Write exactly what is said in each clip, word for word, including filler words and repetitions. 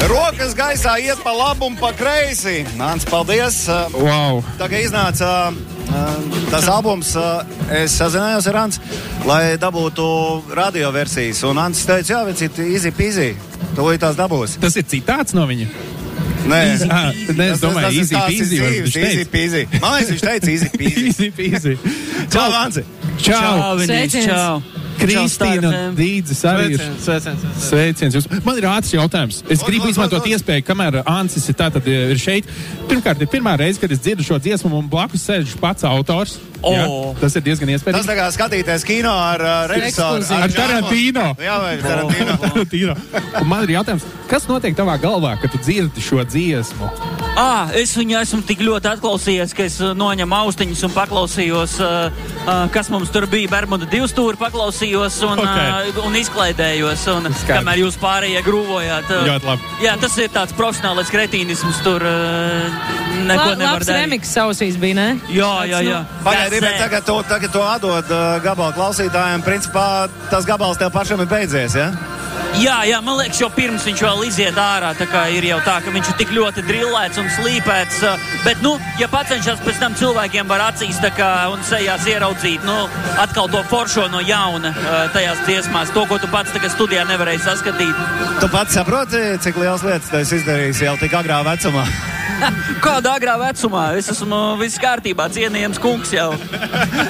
Rokas gaisā iet pa labu un pa kreisi. Nāc, paldies. Wow. Tā kā iznāca tas albums, es sazinājos ar Ants, lai dabūtu radioversijas. Un Ants teica, jā, vecīt, easy peasy. Tu tās dabūs. Tas ir citāts no viņa? Nē, ah, nē, es domāju, easy peasy. Easy peasy. Man liekas, viņš teica easy peasy. Easy peasy. Čau, Anci. Čau. Sveiciens. Čau. Kristīna Dīdzes arī ir. Sveiciens. Sveiciens. Jūs. Man ir ātrs jautājums. Es gribu izmantot iespēju, kamēr Ancis ir tātad ir šeit. Pirmkārt, ir pirmā reize, kad es dzirdu šo dziesmu un blakus sēž pats autors. Oh. Jā, tas ir diezgan iespējams. Tas tā kā skatīties kino ar uh, režisoru. Ar Tarantino. Jā, vai Tarantino. Tarantino. Un man ir jautājums, kas notiek tavā galvā, kad tu dzirdi šo dziesmu? Ah, es viņu esmu tik ļoti atklausījies, ka es noņemu austiņus un paklausījos, uh, uh, kas mums tur bija. Bermuda divstūri paklausījos un, Okay. uh, un izklaidējos. Un, Skaidrs. kamēr jūs pārējie grūvojāt. Uh, Ļoti labi. Jā, tas ir tāds profesionālais kretīnisms. Tur uh, neko La, nevar labs darīt. remix sausīs bija, ne? Jā, jā, jā. Pagaidi, bet tagad to, tagad to atdod uh, gabalu klausītājiem. Principā tas gabals tev pašam ir beidzies, ja? Jā, jā, man liekas, jau pirms viņš vēl iziet ārā, tā kā ir jau tā, ka viņš ir tik ļoti drillēts un slīpēts, bet, nu, ja pacenšas pēc tam cilvēkiem var acīs tā kā un sejās ieraudzīt, nu, atkal to foršo no jauna tajās dziesmās, to, ko tu pats tagad studijā nevarēji saskatīt. Tu pats saproti, cik liels lietas tu esi izdarījis jau tik agrā vecumā? Kādā agrā vecumā? Es esmu viss kārtībā, cienījams kungs jau.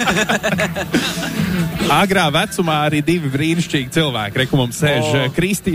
Agrā vecumā arī divi brīnišķīgi cilvēki, re, ku mums sēž Oh. Kristīna